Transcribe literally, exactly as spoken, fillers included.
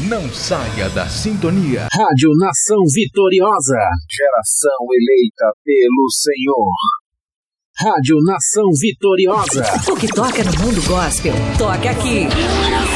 Não saia da sintonia. Rádio Nação Vitoriosa. Geração eleita pelo Senhor. Rádio Nação Vitoriosa. O que toca no mundo gospel, toca aqui.